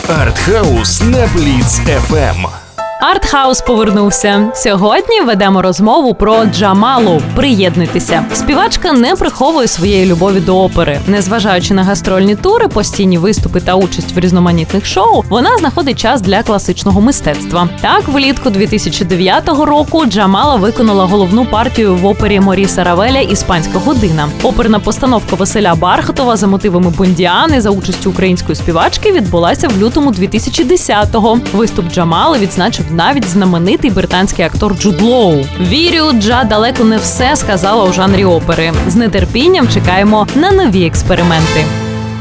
Артхаус на Blitz FM. Артхаус повернувся. Сьогодні ведемо розмову про Джамалу. Приєднуйтеся. Співачка не приховує своєї любові до опери. Незважаючи на гастрольні тури, постійні виступи та участь в різноманітних шоу, вона знаходить час для класичного мистецтва. Так, влітку 2009 року Джамала виконала головну партію в опері Моріса Равеля «Іспанська година». Оперна постановка Василя Бархатова за мотивами Бондіани за участю української співачки відбулася в лютому 2010-го. Виступ Джамали відзначив навіть знаменитий британський актор Джуд Лоу. «Вірю, Джа далеко не все сказала у жанрі опери. З нетерпінням чекаємо на нові експерименти».